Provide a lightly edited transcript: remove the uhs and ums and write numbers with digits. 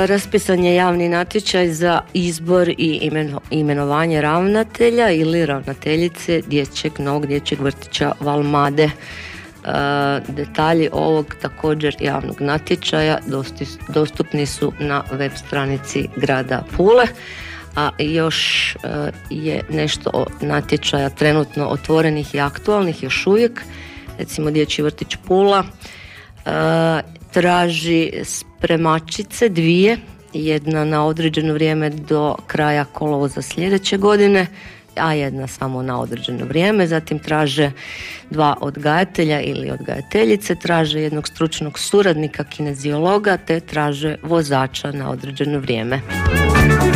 Raspisan je javni natječaj za izbor i imenovanje ravnatelja ili ravnateljice novog dječjeg vrtića Valmade. Detalji ovog također javnog natječaja dostupni su na web stranici grada Pule. A još je nešto o natječaja trenutno otvorenih i aktualnih još uvijek. Recimo dječji vrtić Pula traži spremačice 2, jedna na određeno vrijeme do kraja kolovoza sljedeće godine, a jedna samo na određeno vrijeme. Zatim traže 2 odgajatelja ili odgajateljice, traže jednog stručnog suradnika kineziologa te traže vozača na određeno vrijeme.